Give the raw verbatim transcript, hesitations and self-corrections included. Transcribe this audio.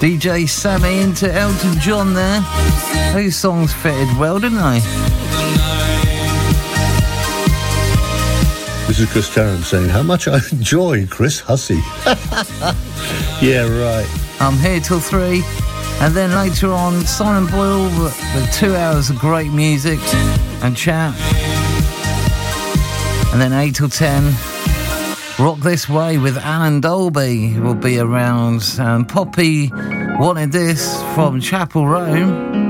D J Sammy into Elton John there. Those songs fitted well, didn't they? This is Chris Tarrant saying how much I enjoy Chris Hussey. Yeah, right. I'm here till three. And then later on, Simon Boyle with two hours of great music and chat. And then eight till ten, Rock This Way with Alan Dolby will be around. And Poppy wanted this from Chapel Row.